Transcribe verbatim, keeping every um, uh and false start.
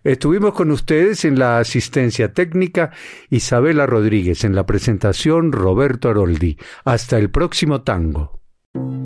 Estuvimos con ustedes en la asistencia técnica Isabela Rodríguez, en la presentación Roberto Aroldi. Hasta el próximo tango.